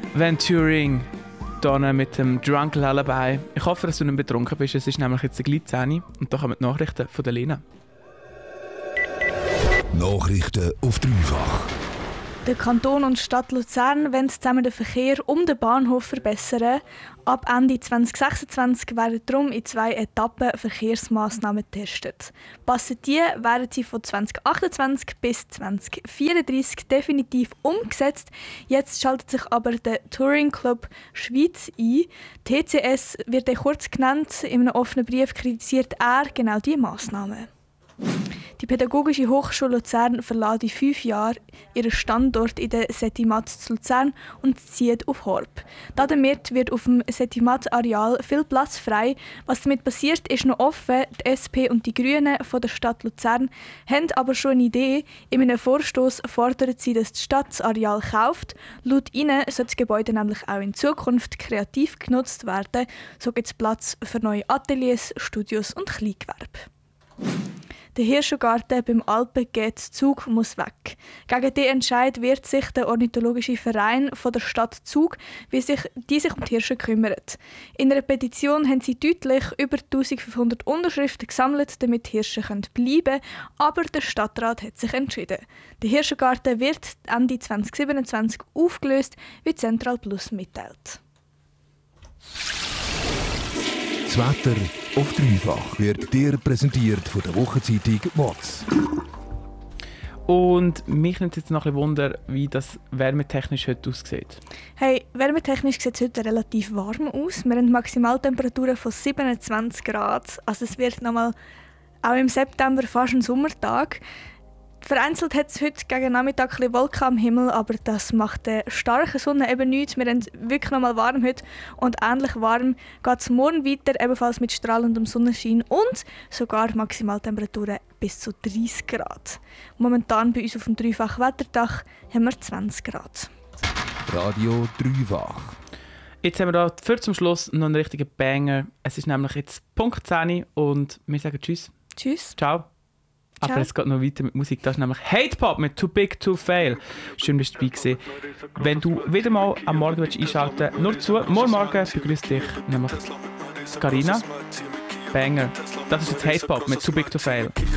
Venturing hier mit dem Drunk Lullaby. Ich hoffe, dass du nicht betrunken bist. Es ist nämlich jetzt gleich 10 und da kommen die Nachrichten von der Lena. Nachrichten auf dreifach. Der Kanton und die Stadt Luzern wollen zusammen den Verkehr um den Bahnhof verbessern. Ab Ende 2026 werden darum in 2 Etappen Verkehrsmaßnahmen getestet. Passen die, werden sie von 2028 bis 2034 definitiv umgesetzt. Jetzt schaltet sich aber der Touring Club Schweiz ein. TCS wird kurz genannt. In einem offenen Brief kritisiert er genau diese Maßnahmen. Die Pädagogische Hochschule Luzern verlässt in 5 Jahren ihren Standort in der Setimat zu Luzern und zieht auf Horb. Damit wird auf dem Setimat-Areal viel Platz frei. Was damit passiert, ist noch offen. Die SP und die Grünen von der Stadt Luzern haben aber schon eine Idee. In einem Vorstoß fordern sie, dass die Stadt das Areal kauft. Laut ihnen soll das Gebäude nämlich auch in Zukunft kreativ genutzt werden. So gibt es Platz für neue Ateliers, Studios und Kleingewerbe. Der Hirschengarten beim Alpen-Zug muss weg. Gegen diesen Entscheid wehrt sich der Ornithologische Verein von der Stadt Zug, die sich um die Hirsche kümmert. In einer Petition haben sie deutlich über 1500 Unterschriften gesammelt, damit die Hirsche bleiben können, aber der Stadtrat hat sich entschieden. Der Hirschengarten wird Ende 2027 aufgelöst, wie Central Plus mitteilt. Das Wetter auf dreifach wird dir präsentiert von der Wochenzeitung WATZ. Und mich nimmt jetzt noch ein bisschen Wunder, wie das wärmetechnisch heute aussieht. Hey, wärmetechnisch sieht es heute relativ warm aus. Wir haben Maximaltemperaturen von 27 Grad. Also es wird nochmal auch im September fast ein Sommertag. Vereinzelt hat es heute gegen Nachmittag ein bisschen Wolken am Himmel, aber das macht der starken Sonne eben nichts. Wir haben wirklich noch mal warm heute und ähnlich warm geht es morgen weiter, ebenfalls mit strahlendem Sonnenschein und sogar Maximaltemperaturen bis zu 30 Grad. Momentan bei uns auf dem Dreifach Wetterdach haben wir 20 Grad. Radio Dreifach. Jetzt haben wir da für zum Schluss noch einen richtigen Banger. Es ist nämlich jetzt Punkt 10 und wir sagen Tschüss. Tschüss. Ciao. Ciao. Aber es geht noch weiter mit Musik. Das ist nämlich Hate Pop mit Too Big to Fail. Schön, dass du dabei warst. Wenn du wieder mal am Morgen einschalten willst, nur zu. Morgen begrüßt dich nämlich Carina. Banger. Das ist jetzt Hate Pop mit Too Big to Fail.